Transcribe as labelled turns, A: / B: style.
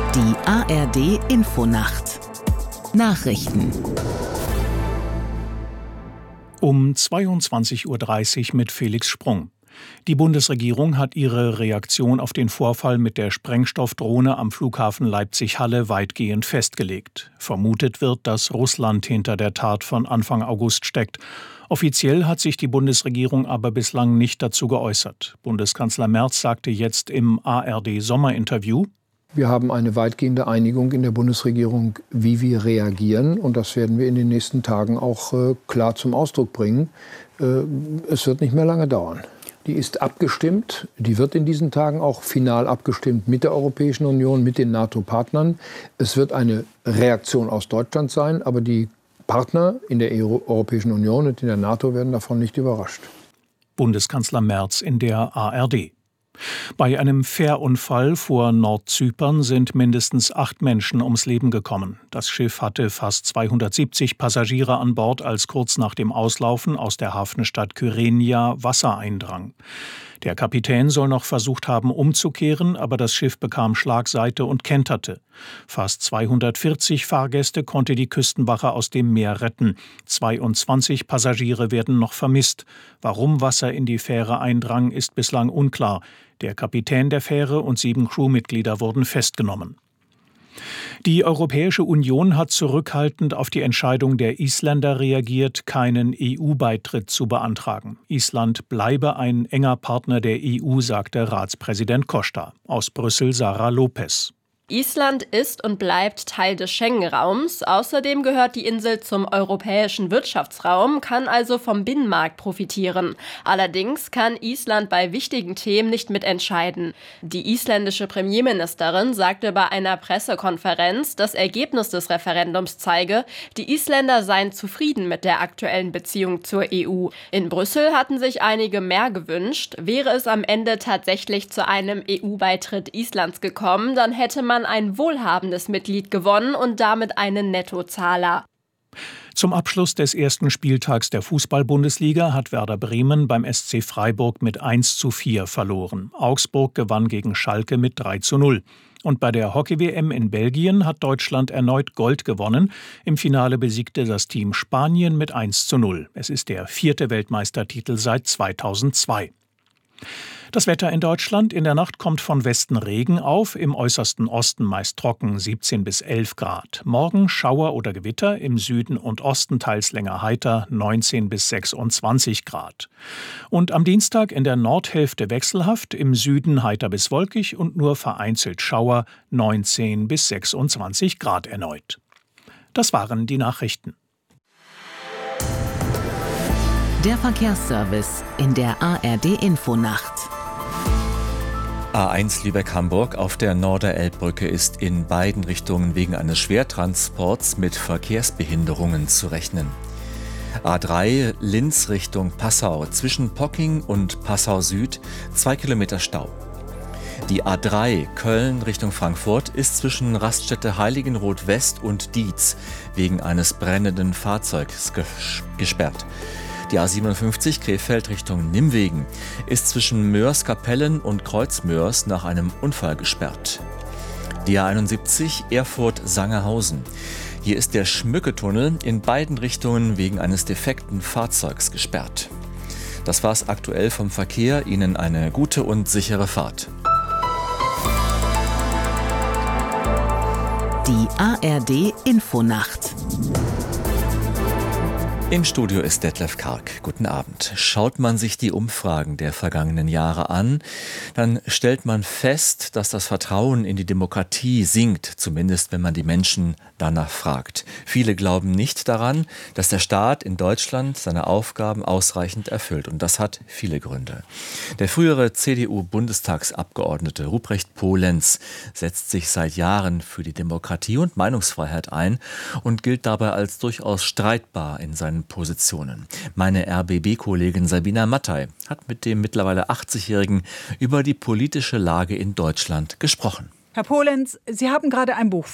A: Die ARD Infonacht Nachrichten
B: um 22:30 Uhr mit Felix Sprung. Die Bundesregierung hat ihre Reaktion auf den Vorfall mit der Sprengstoffdrohne am Flughafen Leipzig-Halle weitgehend festgelegt. Vermutet wird, dass Russland hinter der Tat von Anfang August steckt. Offiziell hat sich die Bundesregierung aber bislang nicht dazu geäußert. Bundeskanzler Merz sagte jetzt im ARD-Sommerinterview:
C: Wir haben eine weitgehende Einigung in der Bundesregierung, wie wir reagieren. Und das werden wir in den nächsten Tagen auch klar zum Ausdruck bringen. Es wird nicht mehr lange dauern. Die ist abgestimmt. Die wird in diesen Tagen auch final abgestimmt mit der Europäischen Union, mit den NATO-Partnern. Es wird eine Reaktion aus Deutschland sein, aber die Partner in der Europäischen Union und in der NATO werden davon nicht überrascht.
B: Bundeskanzler Merz in der ARD. Bei einem Fährunfall vor Nordzypern sind mindestens 8 Menschen ums Leben gekommen. Das Schiff hatte fast 270 Passagiere an Bord, als kurz nach dem Auslaufen aus der Hafenstadt Kyrenia Wasser eindrang. Der Kapitän soll noch versucht haben, umzukehren, aber das Schiff bekam Schlagseite und kenterte. Fast 240 Fahrgäste konnte die Küstenwache aus dem Meer retten. 22 Passagiere werden noch vermisst. Warum Wasser in die Fähre eindrang, ist bislang unklar. Der Kapitän der Fähre und 7 Crewmitglieder wurden festgenommen. Die Europäische Union hat zurückhaltend auf die Entscheidung der Isländer reagiert, keinen EU-Beitritt zu beantragen. Island bleibe ein enger Partner der EU, sagte Ratspräsident Costa. Aus Brüssel Sarah Lopez.
D: Island ist und bleibt Teil des Schengen-Raums. Außerdem gehört die Insel zum europäischen Wirtschaftsraum, kann also vom Binnenmarkt profitieren. Allerdings kann Island bei wichtigen Themen nicht mitentscheiden. Die isländische Premierministerin sagte bei einer Pressekonferenz, das Ergebnis des Referendums zeige, die Isländer seien zufrieden mit der aktuellen Beziehung zur EU. In Brüssel hatten sich einige mehr gewünscht. Wäre es am Ende tatsächlich zu einem EU-Beitritt Islands gekommen, dann hätte man ein wohlhabendes Mitglied gewonnen und damit einen Nettozahler.
B: Zum Abschluss des ersten Spieltags der Fußball-Bundesliga hat Werder Bremen beim SC Freiburg mit 1:4 verloren. Augsburg gewann gegen Schalke mit 3:0. Und bei der Hockey-WM in Belgien hat Deutschland erneut Gold gewonnen. Im Finale besiegte das Team Spanien mit 1:0. Es ist der 4. Weltmeistertitel seit 2002. Das Wetter in Deutschland: In der Nacht kommt von Westen Regen auf, im äußersten Osten meist trocken, 17 bis 11 Grad. Morgen Schauer oder Gewitter, im Süden und Osten teils länger heiter, 19 bis 26 Grad. Und am Dienstag in der Nordhälfte wechselhaft, im Süden heiter bis wolkig und nur vereinzelt Schauer, 19 bis 26 Grad erneut. Das waren die Nachrichten.
A: Der Verkehrsservice in der ARD Infonacht.
E: A1 Lübeck-Hamburg auf der Norderelbbrücke ist in beiden Richtungen wegen eines Schwertransports mit Verkehrsbehinderungen zu rechnen. A3 Linz Richtung Passau, zwischen Pocking und Passau Süd 2 Kilometer Stau. Die A3 Köln Richtung Frankfurt ist zwischen Raststätte Heiligenroth West und Dietz wegen eines brennenden Fahrzeugs gesperrt. Die A57 Krefeld Richtung Nimwegen ist zwischen Mörs-Kapellen und Kreuzmörs nach einem Unfall gesperrt. Die A71 Erfurt-Sangerhausen. Hier ist der Schmücketunnel in beiden Richtungen wegen eines defekten Fahrzeugs gesperrt. Das war's aktuell vom Verkehr. Ihnen eine gute und sichere Fahrt.
A: Die ARD Infonacht.
E: Im Studio ist Detlef Karg. Guten Abend. Schaut man sich die Umfragen der vergangenen Jahre an, dann stellt man fest, dass das Vertrauen in die Demokratie sinkt, zumindest wenn man die Menschen danach fragt. Viele glauben nicht daran, dass der Staat in Deutschland seine Aufgaben ausreichend erfüllt. Und das hat viele Gründe. Der frühere CDU-Bundestagsabgeordnete Ruprecht Polenz setzt sich seit Jahren für die Demokratie und Meinungsfreiheit ein und gilt dabei als durchaus streitbar in seinen Positionen. Meine RBB-Kollegin Sabina Mattei hat mit dem mittlerweile 80-Jährigen über die politische Lage in Deutschland gesprochen.
F: Herr Polenz, Sie haben gerade ein Buch